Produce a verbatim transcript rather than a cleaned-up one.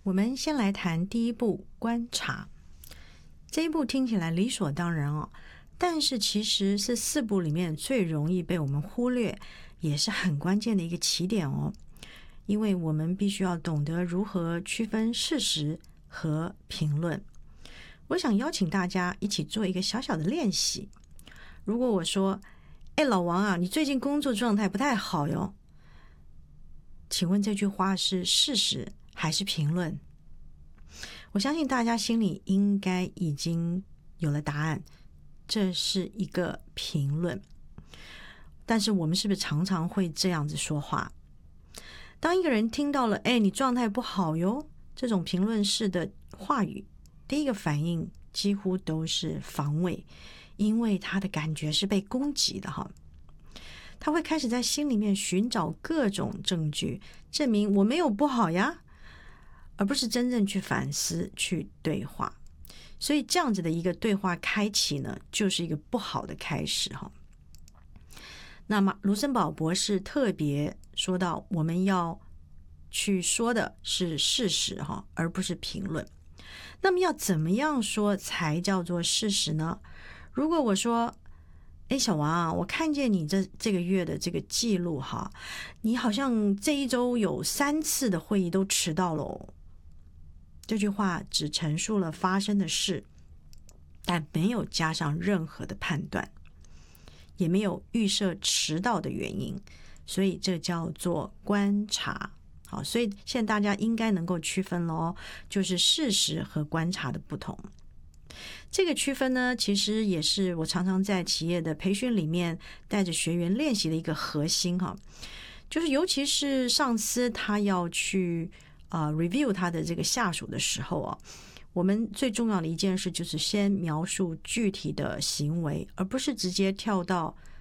我们先来谈第一步，观察。这一步听起来理所当然哦，但是其实是四步里面最容易被我们忽略，也是很关键的一个起点哦。因为我们必须要懂得如何区分事实和评论。我想邀请大家一起做一个小小的练习。如果我说，哎，老王啊，你最近工作状态不太好哟，请问这句话是事实还是评论？我相信大家心里应该已经有了答案，这是一个评论。但是我们是不是常常会这样子说话？当一个人听到了哎，你状态不好哟，这种评论式的话语，第一个反应几乎都是防卫，因为他的感觉是被攻击的哈。他会开始在心里面寻找各种证据，证明我没有不好呀，而不是真正去反思、去对话。所以这样子的一个对话开启呢，就是一个不好的开始哈。那么卢森堡博士特别说到，我们要去说的是事实哈，而不是评论。那么要怎么样说才叫做事实呢？如果我说，哎，小王啊，我看见你这这个月的这个记录哈，你好像这一周有三次的会议都迟到了哦。这句话只陈述了发生的事，但没有加上任何的判断，也没有预设迟到的原因，所以这叫做观察。好，所以现在大家应该能够区分了哦，就是事实和观察的不同。这个区分呢，其实也是我常常在企业的培训里面带着学员练习的一个核心哈，就是尤其是上司他要去啊、呃、review 他的这个下属的时候啊，我们最重要的一件事就是先描述具体的行为，而不是直接跳到